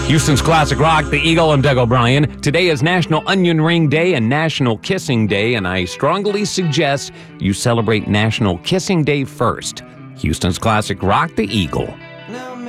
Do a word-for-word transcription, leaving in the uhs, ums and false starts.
Houston's Classic Rock, The Eagle. I'm Doug O'Brien. Today is National Onion Ring Day and National Kissing Day, and I strongly suggest you celebrate National Kissing Day first. Houston's Classic Rock, The Eagle.